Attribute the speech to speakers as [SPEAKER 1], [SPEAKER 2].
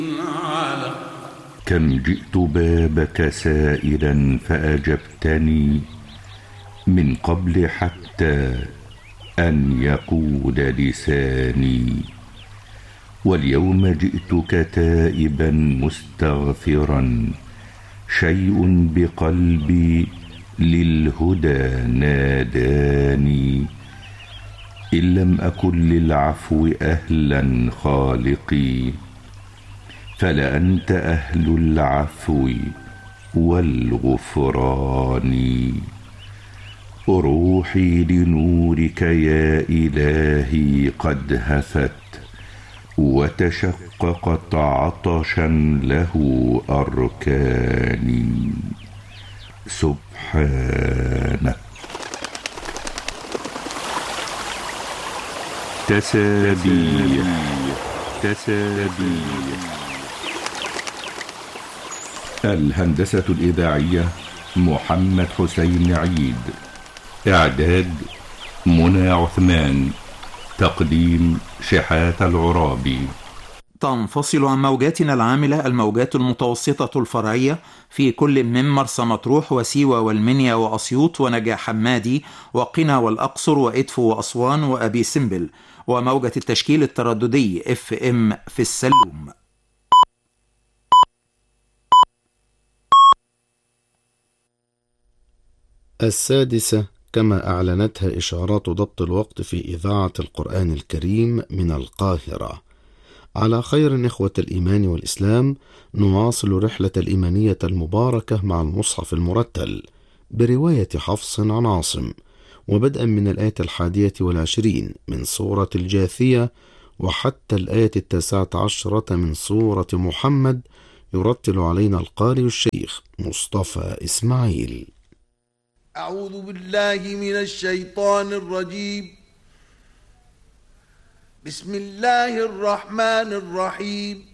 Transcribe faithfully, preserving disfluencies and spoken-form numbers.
[SPEAKER 1] كم جئت بابك سائلا فأجبتني من قبل حتى أن يقول لساني، واليوم جئتك تائبا مستغفرا، شيء بقلبي للهدى ناداني. إن لم أكن للعفو أهلا خالقي، فلأنت أهل العفو والغفران. روحي لنورك يا إلهي قد هفت، وتشققت عطشا له أركاني. سبحانك. تسابيح تسابيح. الهندسة الإذاعية محمد حسين عيد. إعداد منى عثمان. تقديم شحات العرابي.
[SPEAKER 2] تنفصل عن موجاتنا العاملة الموجات المتوسطة الفرعية في كل من مرسى مطروح وسيوة والمنيا وأسيوط ونجا حمادي وقنا والأقصر وإدفو وأسوان وأبي سمبل، وموجة التشكيل الترددي اف ام في السلوم.
[SPEAKER 3] السادسة كما أعلنتها إشارات ضبط الوقت في إذاعة القرآن الكريم من القاهرة. على خير إخوة الإيمان والإسلام، نواصل رحلة الإيمانية المباركة مع المصحف المرتل برواية حفص عن عاصم، وبدءا من الآية الحادية والعشرين من سورة الجاثية وحتى الآية التاسعة عشرة من سورة محمد، يرتل علينا القارئ الشيخ مصطفى إسماعيل.
[SPEAKER 4] أعوذ بالله من الشيطان الرجيم. بسم الله الرحمن الرحيم.